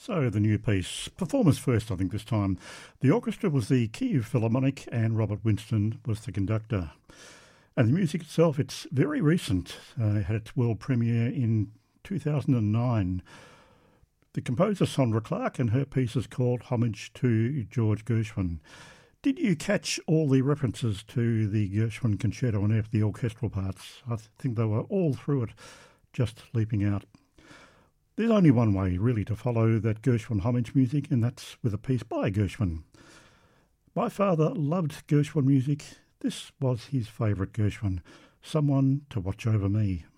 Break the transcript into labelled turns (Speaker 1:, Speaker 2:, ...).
Speaker 1: So the new piece, performers first I think this time. The orchestra was the Kyiv Philharmonic and Robert Winston was the conductor. And the music itself, it's very recent. It had its world premiere in 2009. The composer Sondra Clark, and her piece is called Homage to George Gershwin. Did you catch all the references to the Gershwin concerto on F, the orchestral parts? I think they were all through it, just leaping out. There's only one way, really, to follow that Gershwin homage music, and that's with a piece by Gershwin. My father loved Gershwin music. This was his favourite Gershwin, Someone to Watch Over Me.